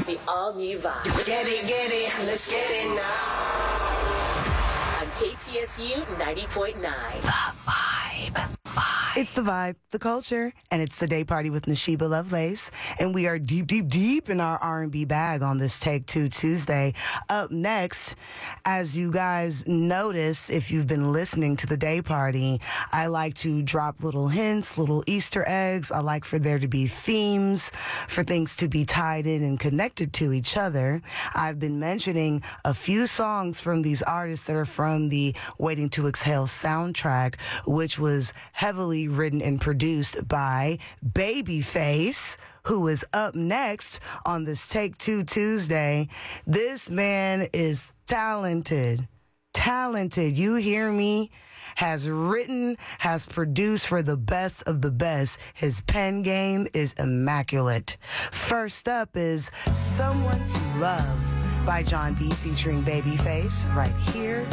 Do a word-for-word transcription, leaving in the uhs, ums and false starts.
The all-new vibe. Get it, get it, let's get it now. On K T S U ninety point nine. The Vibe. Vibe. It's the vibe, the culture, and it's the day party with Nashiba Lovelace. And we are deep, deep, deep in our R and B bag on this Take Two Tuesday. Up next, as you guys notice, if you've been listening to the day party, I like to drop little hints, little Easter eggs. I like for there to be themes, for things to be tied in and connected to each other. I've been mentioning a few songs from these artists that are from the Waiting to Exhale soundtrack, which was heavily written and produced by Babyface, who is up next on this Take Two Tuesday. This man is talented. Talented. You hear me? Has written, has produced for the best of the best. His pen game is immaculate. First up is Someone to Love by John B featuring Babyface right here